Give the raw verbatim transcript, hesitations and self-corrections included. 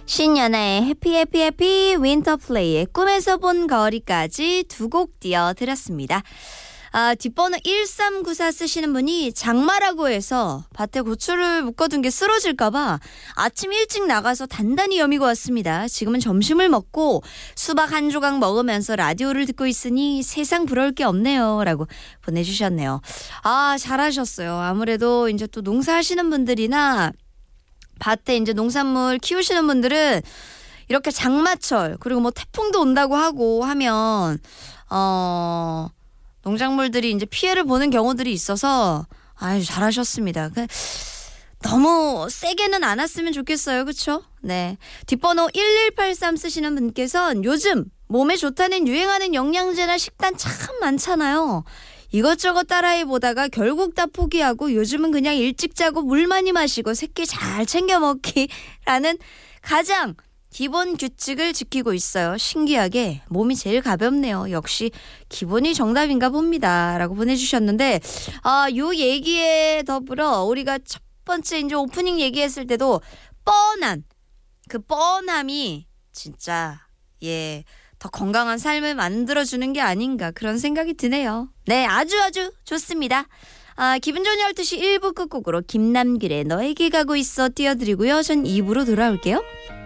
신연아의 해피 해피 해피 윈터플레이의 꿈에서 본 거리까지 두 곡 띄워드렸습니다. 아, 뒷번호 일삼구사 쓰시는 분이 장마라고 해서 밭에 고추를 묶어둔 게 쓰러질까봐 아침 일찍 나가서 단단히 여미고 왔습니다. 지금은 점심을 먹고 수박 한 조각 먹으면서 라디오를 듣고 있으니 세상 부러울 게 없네요 라고 보내주셨네요. 아, 잘하셨어요. 아무래도 이제 또 농사하시는 분들이나 밭에 이제 농산물 키우시는 분들은 이렇게 장마철 그리고 뭐 태풍도 온다고 하고 하면 어 농작물들이 이제 피해를 보는 경우들이 있어서 아유 잘하셨습니다. 너무 세게는 안 왔으면 좋겠어요. 그렇죠? 네. 뒷번호 일일팔삼 쓰시는 분께서는 요즘 몸에 좋다는 유행하는 영양제나 식단 참 많잖아요. 이것저것 따라해 보다가 결국 다 포기하고 요즘은 그냥 일찍 자고 물 많이 마시고 새끼 잘 챙겨 먹기라는 가장 기본 규칙을 지키고 있어요. 신기하게 몸이 제일 가볍네요. 역시 기본이 정답인가 봅니다. 라고 보내주셨는데 아, 요 얘기에 더불어 우리가 첫 번째 이제 오프닝 얘기했을 때도 뻔한 그 뻔함이 진짜 예. 더 건강한 삶을 만들어주는 게 아닌가 그런 생각이 드네요. 네, 아주 아주 좋습니다. 아, 기분 좋은 열두 시 일 부 끝곡으로 김남길의 너에게 가고 있어 띄워드리고요. 전 이 부로 돌아올게요.